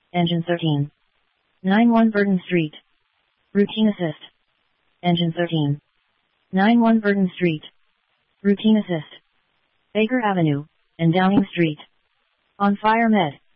Engine 13. 91 Burton Street. Routine assist. Engine 13. 91 Burton Street. Routine assist. Baker Avenue, and Downing Street. On fire med.